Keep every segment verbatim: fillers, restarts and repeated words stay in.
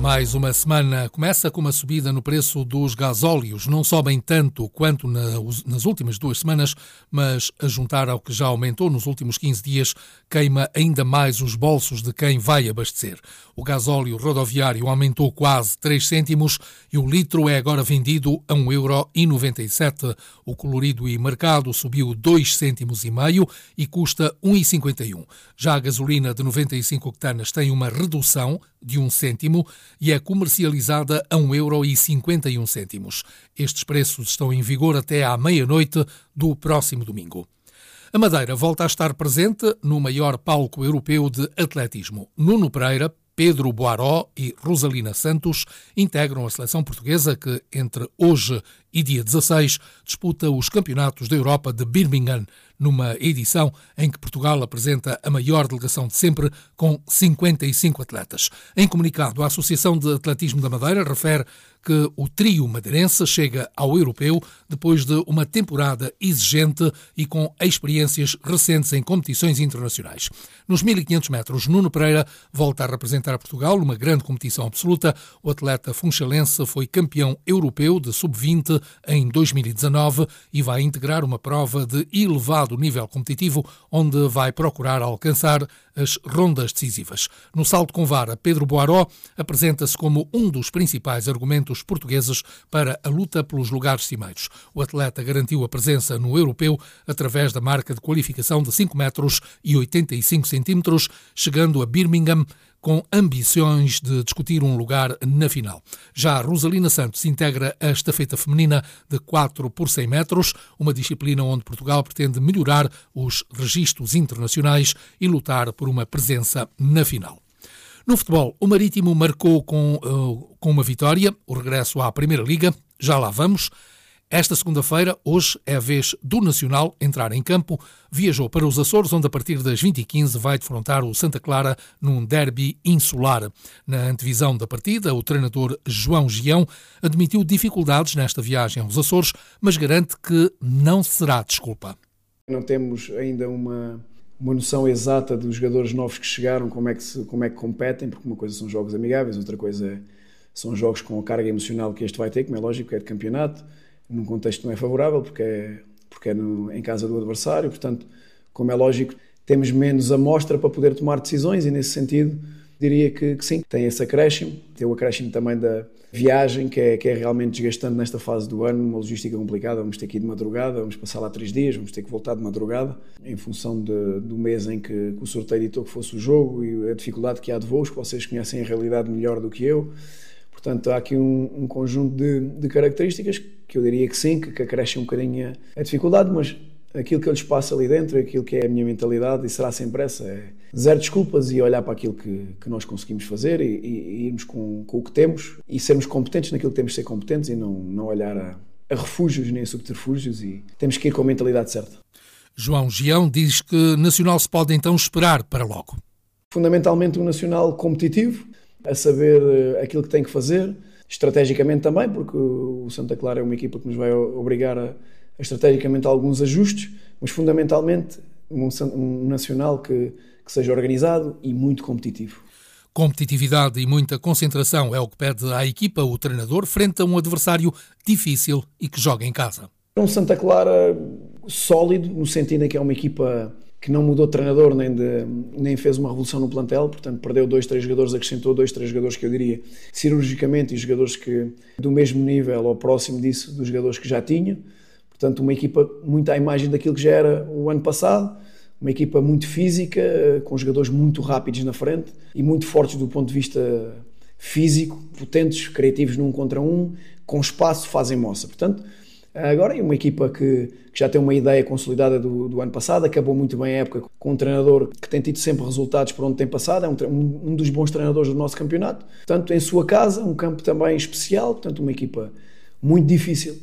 Mais uma semana começa com uma subida no preço dos gasóleos. Não sobem tanto quanto na, nas últimas duas semanas, mas a juntar ao que já aumentou nos últimos quinze dias, queima ainda mais os bolsos de quem vai abastecer. O gasóleo rodoviário aumentou quase três cêntimos e o litro é agora vendido a um euro e noventa e sete. O colorido e marcado subiu dois cêntimos e meio e custa um e cinquenta e um. Já a gasolina de noventa e cinco octanas tem uma redução de um cêntimo e é comercializada a um euro e cinquenta e um cêntimos. Estes preços estão em vigor até à meia-noite do próximo domingo. A Madeira volta a estar presente no maior palco europeu de atletismo. Nuno Pereira, Pedro Boaró e Rosalina Santos integram a seleção portuguesa que, entre hoje e dia dezasseis, disputa os Campeonatos da Europa de Birmingham, numa edição em que Portugal apresenta a maior delegação de sempre, com cinquenta e cinco atletas. Em comunicado, a Associação de Atletismo da Madeira refere que o trio madeirense chega ao europeu depois de uma temporada exigente e com experiências recentes em competições internacionais. Nos mil e quinhentos metros, Nuno Pereira volta a representar Portugal numa grande competição absoluta. O atleta funchalense foi campeão europeu de sub vinte em dois mil e dezanove e vai integrar uma prova de elevado nível competitivo, onde vai procurar alcançar as rondas decisivas. No salto com vara, Pedro Boaró apresenta-se como um dos principais argumentos portugueses para a luta pelos lugares cimeiros. O atleta garantiu a presença no europeu através da marca de qualificação de cinco metros e oitenta e cinco centímetros, chegando a Birmingham com ambições de discutir um lugar na final. Já a Rosalina Santos integra a estafeta feminina de quatro por cem metros, uma disciplina onde Portugal pretende melhorar os registros internacionais e lutar por uma presença na final. No futebol, o Marítimo marcou com, uh, com uma vitória o regresso à Primeira Liga. Já lá vamos. Esta segunda-feira, hoje, é a vez do Nacional entrar em campo. Viajou para os Açores, onde a partir das vinte e quinze vai defrontar o Santa Clara num derby insular. Na antevisão da partida, o treinador João Gião admitiu dificuldades nesta viagem aos Açores, mas garante que não será desculpa. Não temos ainda uma, uma noção exata dos jogadores novos que chegaram, como é que, se, como é que competem, porque uma coisa são jogos amigáveis, outra coisa é, são jogos com a carga emocional que este vai ter, como é lógico, é de campeonato. Num contexto que não é favorável, porque é, porque é no, em casa do adversário, portanto, como é lógico, temos menos amostra para poder tomar decisões e, nesse sentido, diria que, que sim, tem esse acréscimo, tem o acréscimo também da viagem, que é, que é realmente desgastante nesta fase do ano, uma logística complicada, vamos ter que ir de madrugada, vamos passar lá três dias, vamos ter que voltar de madrugada, em função de, do mês em que, que o sorteio ditou que fosse o jogo e a dificuldade que há de voos, que vocês conhecem a realidade melhor do que eu. Portanto, há aqui um, um conjunto de, de características que eu diria que sim, que, que acrescem um bocadinho a, a dificuldade, mas aquilo que eu lhes passo ali dentro, aquilo que é a minha mentalidade, e será sempre essa, é zero desculpas e olhar para aquilo que, que nós conseguimos fazer e, e, e irmos com, com o que temos e sermos competentes naquilo que temos de ser competentes e não, não olhar a, a refúgios nem a subterfúgios, e temos que ir com a mentalidade certa. João Gião diz que Nacional se pode então esperar para logo. Fundamentalmente um Nacional competitivo, a saber aquilo que tem que fazer, estrategicamente também, porque o Santa Clara é uma equipa que nos vai obrigar a, a estrategicamente a alguns ajustes, mas fundamentalmente um, um Nacional que, que seja organizado e muito competitivo. Competitividade e muita concentração é o que pede à equipa o treinador frente a um adversário difícil e que joga em casa. Um Santa Clara sólido, no sentido em que é uma equipa que não mudou de treinador nem, de, nem fez uma revolução no plantel, portanto perdeu dois, três jogadores, acrescentou dois, três jogadores que eu diria cirurgicamente, e jogadores que do mesmo nível ou próximo disso dos jogadores que já tinha. Portanto, uma equipa muito à imagem daquilo que já era o ano passado, uma equipa muito física, com jogadores muito rápidos na frente e muito fortes do ponto de vista físico, potentes, criativos num contra um, com espaço, fazem moça. Portanto, agora é uma equipa que, que já tem uma ideia consolidada do, do ano passado, acabou muito bem a época com um treinador que tem tido sempre resultados por onde tem passado, é um, um, um dos bons treinadores do nosso campeonato, portanto em sua casa, um campo também especial, portanto uma equipa muito difícil.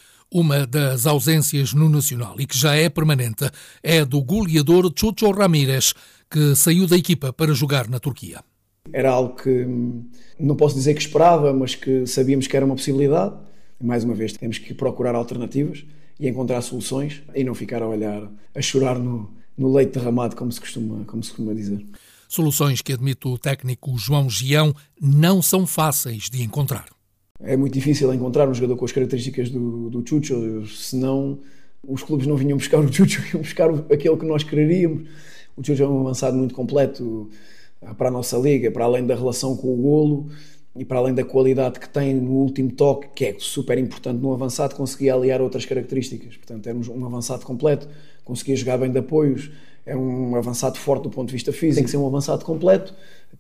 Uma das ausências no Nacional e que já é permanente é a do goleador Chucho Ramírez, que saiu da equipa para jogar na Turquia. Era algo que não posso dizer que esperava, mas que sabíamos que era uma possibilidade. Mais uma vez, temos que procurar alternativas e encontrar soluções e não ficar a olhar, a chorar no, no leite derramado, como se costuma, como se costuma dizer. Soluções que, admite o técnico João Gião, não são fáceis de encontrar. É muito difícil encontrar um jogador com as características do, do Chucho, senão os clubes não vinham buscar o Chucho, iam buscar aquele que nós quereríamos. O Chucho é um avançado muito completo para a nossa liga, para além da relação com o golo e para além da qualidade que tem no último toque, que é super importante no avançado, conseguia aliar outras características. Portanto, era um avançado completo, conseguia jogar bem de apoios, é um avançado forte do ponto de vista físico, tem que ser um avançado completo.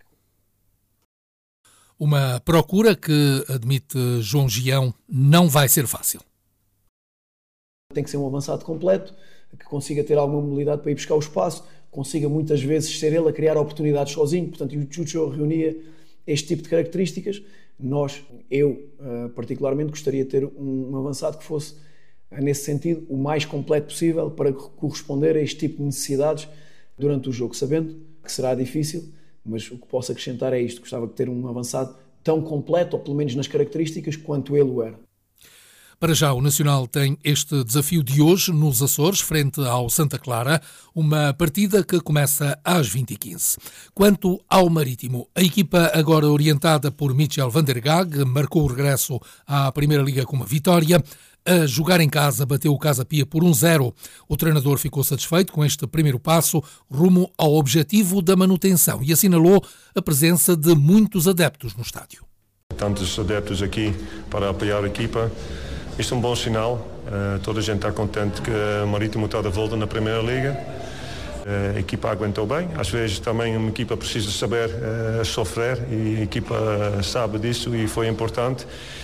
Uma procura que, admite João Gião, não vai ser fácil. Tem que ser um avançado completo, que consiga ter alguma mobilidade para ir buscar o espaço, consiga muitas vezes ser ele a criar oportunidades sozinho. Portanto, o Chucho reunia este tipo de características. Nós, eu particularmente, gostaria de ter um avançado que fosse, nesse sentido, o mais completo possível para corresponder a este tipo de necessidades durante o jogo, sabendo que será difícil, mas o que posso acrescentar é isto: gostava de ter um avançado tão completo, ou pelo menos nas características, quanto ele o era. Para já, o Nacional tem este desafio de hoje nos Açores, frente ao Santa Clara, uma partida que começa às vinte e quinze. Quanto ao Marítimo, a equipa, agora orientada por Michel van der Gaag, marcou o regresso à Primeira Liga com uma vitória. A jogar em casa, bateu o Casa Pia por um zero. O treinador ficou satisfeito com este primeiro passo rumo ao objetivo da manutenção e assinalou a presença de muitos adeptos no estádio. Tantos adeptos aqui para apoiar a equipa. Isto é um bom sinal, uh, toda a gente está contente que o Marítimo está de volta na Primeira Liga. Uh, a equipa aguentou bem, às vezes também uma equipa precisa saber uh, sofrer e a equipa sabe disso e foi importante.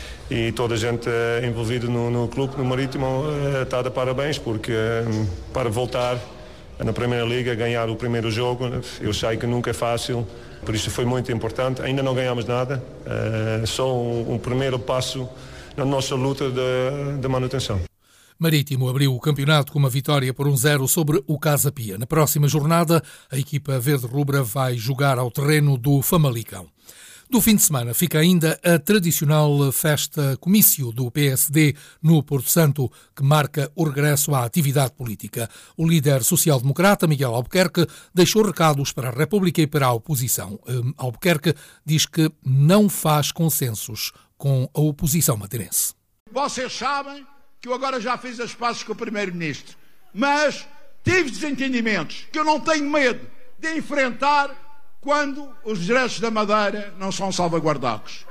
E toda a gente uh, envolvida no, no clube, no Marítimo, uh, está de parabéns, porque uh, para voltar na Primeira Liga, ganhar o primeiro jogo, eu sei que nunca é fácil, por isso foi muito importante. Ainda não ganhamos nada, uh, só um, um primeiro passo na nossa luta de, de manutenção. Marítimo abriu o campeonato com uma vitória por um zero sobre o Casa Pia. Na próxima jornada, a equipa verde-rubra vai jogar ao terreno do Famalicão. Do fim de semana fica ainda a tradicional festa comício do P S D no Porto Santo, que marca o regresso à atividade política. O líder social-democrata, Miguel Albuquerque, deixou recados para a República e para a oposição. Albuquerque diz que não faz consensos com a oposição madeirense. Vocês sabem que eu agora já fiz as pazes com o Primeiro-Ministro, mas tive desentendimentos que eu não tenho medo de enfrentar quando os direitos da Madeira não são salvaguardados.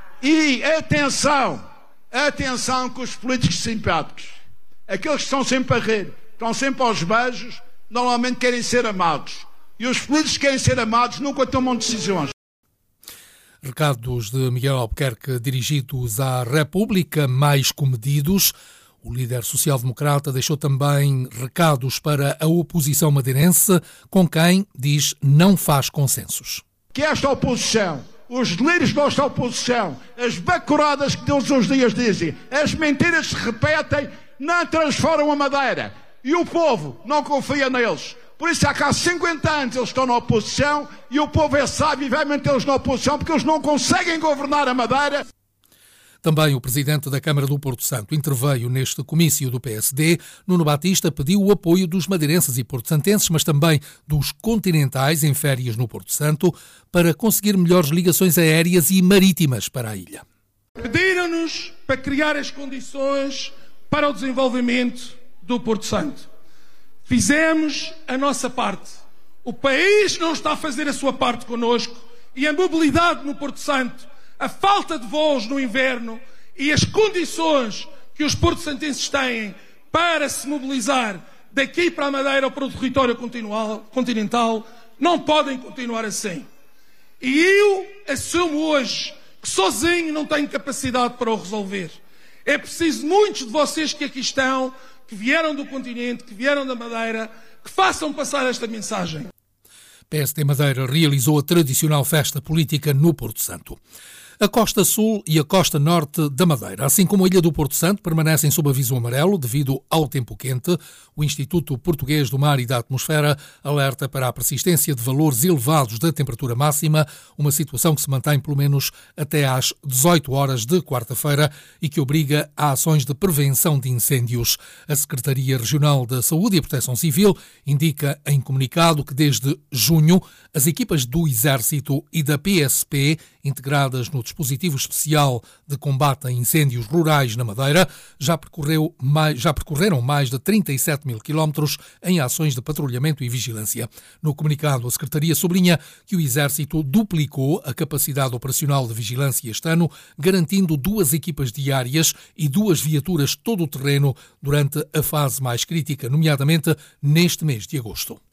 E atenção, atenção com os políticos simpáticos, aqueles que estão sempre a rir, estão sempre aos beijos, normalmente querem ser amados. E os políticos que querem ser amados nunca tomam decisões. Recados de Miguel Albuquerque dirigidos à República, mais comedidos. O líder social-democrata deixou também recados para a oposição madeirense, com quem diz não faz consensos. Que esta oposição, os delírios desta oposição, as bacuradas que todos os dias dizem, as mentiras que se repetem, não transformam a Madeira. E o povo não confia neles. Por isso há cá cinquenta anos eles estão na oposição e o povo é sábio e vai mantê-los na oposição porque eles não conseguem governar a Madeira. Também o presidente da Câmara do Porto Santo interveio neste comício do P S D. Nuno Batista pediu o apoio dos madeirenses e porto-santenses, mas também dos continentais em férias no Porto Santo, para conseguir melhores ligações aéreas e marítimas para a ilha. Pediram-nos para criar as condições para o desenvolvimento do Porto Santo. Fizemos a nossa parte. O país não está a fazer a sua parte connosco e a mobilidade no Porto Santo, a falta de voos no inverno e as condições que os porto-santenses têm para se mobilizar daqui para a Madeira ou para o território continental não podem continuar assim. E eu assumo hoje que sozinho não tenho capacidade para o resolver. É preciso muitos de vocês que aqui estão, que vieram do continente, que vieram da Madeira, que façam passar esta mensagem. P S D Madeira realizou a tradicional festa política no Porto Santo. A costa sul e a costa norte da Madeira, assim como a ilha do Porto Santo, permanecem sob aviso amarelo devido ao tempo quente. O Instituto Português do Mar e da Atmosfera alerta para a persistência de valores elevados da temperatura máxima, uma situação que se mantém pelo menos até às dezoito horas de quarta-feira e que obriga a ações de prevenção de incêndios. A Secretaria Regional da Saúde e Proteção Civil indica em comunicado que desde junho as equipas do Exército e da P S P, integradas no dispositivo especial de combate a incêndios rurais na Madeira, já, percorreu mais, já percorreram mais de trinta e sete mil quilómetros em ações de patrulhamento e vigilância. No comunicado, a Secretaria sublinha que o Exército duplicou a capacidade operacional de vigilância este ano, garantindo duas equipas diárias e duas viaturas todo-terreno durante a fase mais crítica, nomeadamente neste mês de agosto.